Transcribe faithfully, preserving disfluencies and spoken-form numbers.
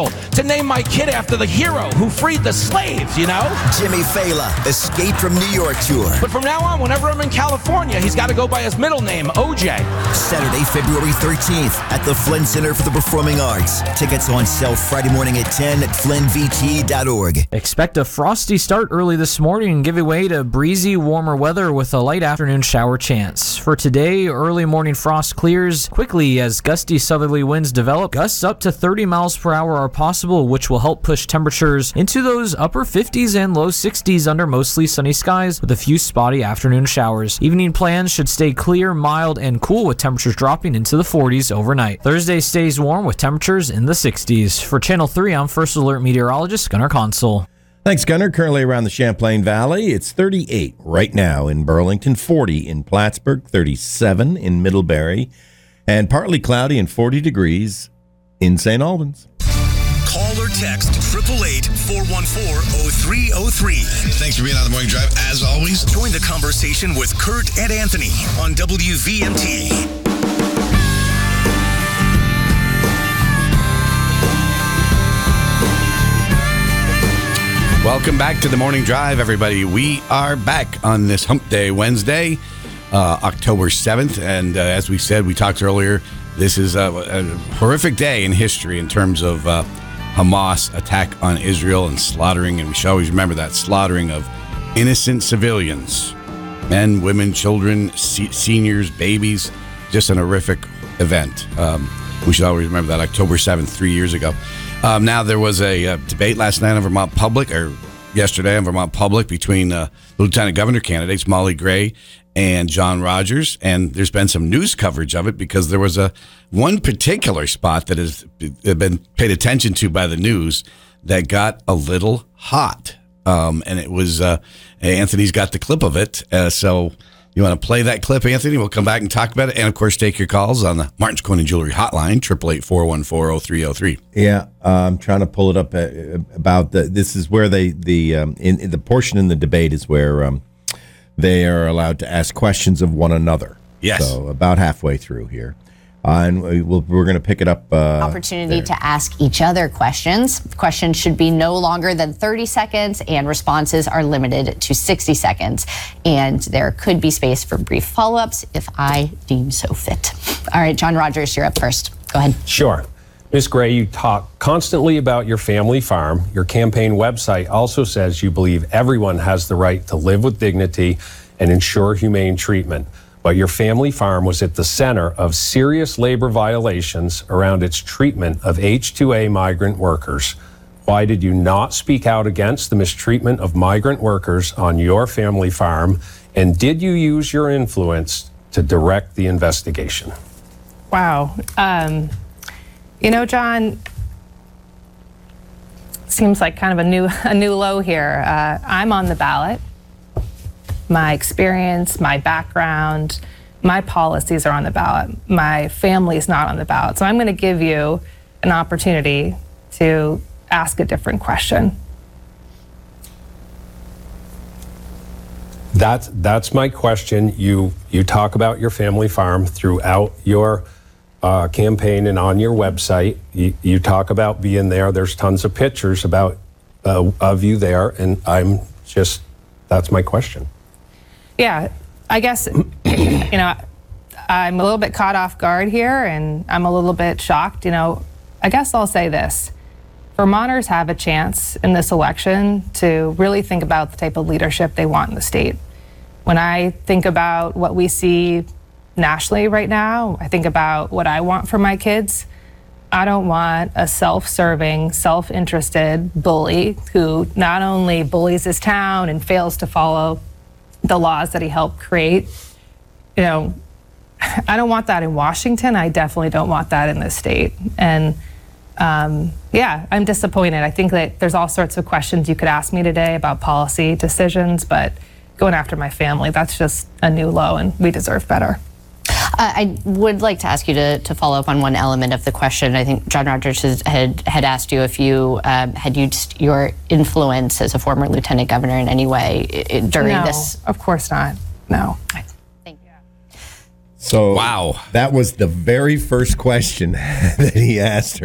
to name my kid after the hero who freed the slaves, you know? Jimmy Fallon, Escape from New York tour. But from now on, whenever I'm in California, he's got to go by his middle name, O J. Saturday, February thirteenth at the Flynn Center for the Performing Arts. Tickets on sale Friday morning at ten at flynn v t dot org. Expect a frosty start early this morning and give way to breezy, warmer weather with a light afternoon shower chance. For today, early morning frost clears quickly as gusty southerly winds develop. Gusts up to thirty miles per hour are possible, which will help push temperatures into those upper fifties and low sixties under mostly sunny skies with a few spotty afternoon showers. Evening plans should stay clear, mild, and cool with temperatures dropping into the forties overnight. Thursday stays warm with temperatures in the sixties. For Channel three, I'm First Alert meteorologist Gunnar Consul. Thanks, Gunnar. Currently around the Champlain Valley, it's thirty-eight right now in Burlington, forty in Plattsburgh, thirty-seven in Middlebury, and partly cloudy and forty degrees in Saint Albans. Call or text eight eight eight, four one four, oh three oh three. Thanks for being on the Morning Drive, as always. Join the conversation with Kurt and Anthony on W V M T. Welcome back to the Morning Drive, everybody. We are back on this Hump Day Wednesday, uh, October seventh. And uh, as we said, we talked earlier, this is a, a horrific day in history in terms of uh, Hamas attack on Israel and slaughtering, and we should always remember that, slaughtering of innocent civilians, men, women, children, se- seniors, babies, just an horrific event. Um, we should always remember that, October seventh, three years ago. Um, now, there was a uh, debate last night on Vermont Public, or yesterday on Vermont Public, between uh, lieutenant governor candidates Molly Gray and John Rogers, and there's been some news coverage of it because there was a one particular spot that has been paid attention to by the news that got a little hot, um, and it was uh, Anthony's got the clip of it, uh, so you want to play that clip, Anthony? We'll come back and talk about it, and of course take your calls on the Martin's Coin and Jewelry hotline, eight eight eight, four one four, oh three oh three. Yeah, uh, I'm trying to pull it up uh, about the. This is where they the um, in, in the portion in the debate is where um, they are allowed to ask questions of one another. Yes. So about halfway through here. Uh, and we we'll, we're going to pick it up. Uh, Opportunity there. to ask each other questions. Questions should be no longer than thirty seconds, and responses are limited to sixty seconds. And there could be space for brief follow-ups if I deem so fit. All right, John Rogers, you're up first. Go ahead. Sure. Miz Gray, you talk constantly about your family farm. Your campaign website also says you believe everyone has the right to live with dignity and ensure humane treatment. But your family farm was at the center of serious labor violations around its treatment of H two A migrant workers. Why did you not speak out against the mistreatment of migrant workers on your family farm? And did you use your influence to direct the investigation? Wow. Um, you know, John, seems like kind of a new a new low here. Uh, I'm on the ballot. My experience, my background, my policies are on the ballot. My family's not on the ballot. So I'm going to give you an opportunity to ask a different question. That's that's my question. You you talk about your family farm throughout your uh, campaign and on your website. You, you talk about being there. There's tons of pictures about uh, of you there, and I'm just that's my question. Yeah, I guess, you know, I'm a little bit caught off guard here, and I'm a little bit shocked. You know, I guess I'll say this. Vermonters have a chance in this election to really think about the type of leadership they want in the state. When I think about what we see nationally right now, I think about what I want for my kids. I don't want a self-serving, self-interested bully who not only bullies his town and fails to follow the laws that he helped create. You know, I don't want that in Washington. I definitely don't want that in this state. And um, yeah, I'm disappointed. I think that there's all sorts of questions you could ask me today about policy decisions, but going after my family, that's just a new low, and we deserve better. Uh, I would like to ask you to, to follow up on one element of the question. I think John Rogers has, had had asked you if you um, had used your influence as a former lieutenant governor in any way I- during no, this. Of course not. No. Thank you. So wow, that was the very first question that he asked her.